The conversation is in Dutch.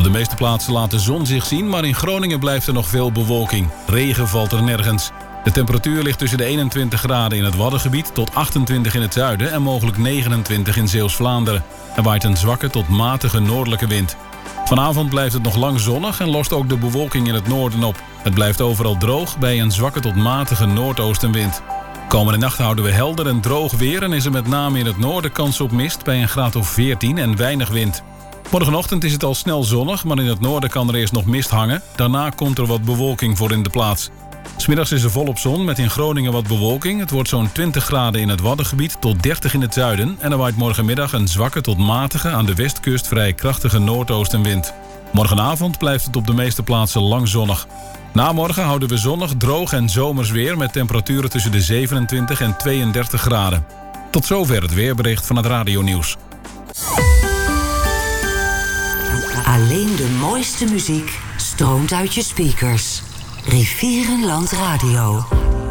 de meeste plaatsen laat de zon zich zien, maar in Groningen blijft er nog veel bewolking. Regen valt er nergens. De temperatuur ligt tussen de 21 graden in het Waddengebied tot 28 in het zuiden en mogelijk 29 in Zeeuws-Vlaanderen. Er waait een zwakke tot matige noordelijke wind. Vanavond blijft het nog lang zonnig en lost ook de bewolking in het noorden op. Het blijft overal droog bij een zwakke tot matige noordoostenwind. Komende nacht houden we helder en droog weer en is er met name in het noorden kans op mist bij een graad of 14 en weinig wind. Morgenochtend is het al snel zonnig, maar in het noorden kan er eerst nog mist hangen. Daarna komt er wat bewolking voor in de plaats. 'S Middags is er volop zon met in Groningen wat bewolking. Het wordt zo'n 20 graden in het Waddengebied tot 30 in het zuiden. En er waait morgenmiddag een zwakke tot matige aan de westkust vrij krachtige noordoostenwind. Morgenavond blijft het op de meeste plaatsen lang zonnig. Na morgen houden we zonnig, droog en zomers weer met temperaturen tussen de 27 en 32 graden. Tot zover het weerbericht van het Radio-nieuws. Alleen de mooiste muziek stroomt uit je speakers. Rivierenland Radio.